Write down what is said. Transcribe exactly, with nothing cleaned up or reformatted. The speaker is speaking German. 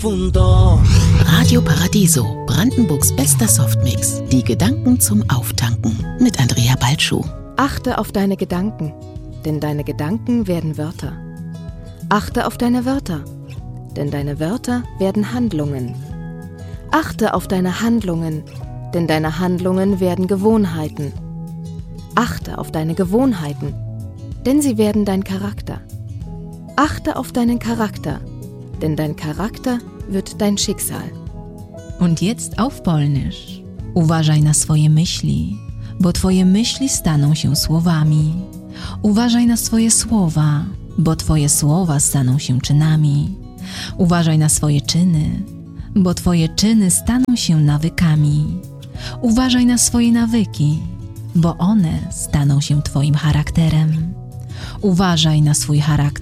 Radio Paradiso, Brandenburgs bester Softmix. Die Gedanken zum Auftanken mit Andrea Balschuh. Achte auf deine Gedanken, denn deine Gedanken werden Wörter. Achte auf deine Wörter, denn deine Wörter werden Handlungen. Achte auf deine Handlungen, denn deine Handlungen werden Gewohnheiten. Achte auf deine Gewohnheiten, denn sie werden dein Charakter. Achte auf deinen Charakter, denn dein Charakter wird dein Schicksal. Und jetzt auf Polnisch. Uważaj na swoje myśli, bo twoje myśli staną się słowami. Uważaj na swoje słowa, bo twoje słowa staną się czynami. Uważaj na swoje czyny, bo twoje czyny staną się nawykami. Uważaj na swoje nawyki, bo one staną się twoim charakterem. Uważaj na swój charakter.